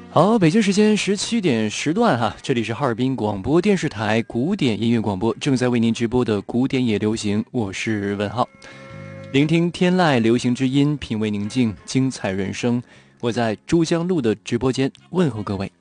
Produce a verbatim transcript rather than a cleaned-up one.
好，北京时间十七点时段哈，这里是哈尔滨广播电视台古典音乐广播，正在为您直播的古典也流行，我是文浩。聆听天籁流行之音，品味宁静，精彩人生。我在珠江路的直播间问候各位。